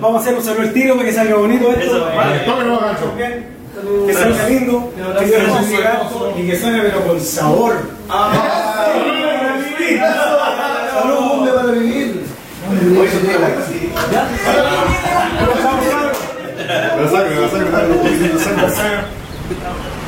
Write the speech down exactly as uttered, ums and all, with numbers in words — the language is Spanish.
Vamos a hacer un saludo al tiro para que salga bonito esto. Eso, Vale, tómenlo, gancho. que salga lindo, que sea muy y que suene pero con sabor. Salud, hombre, para vivir. Me la saco, me la saco, me la saco.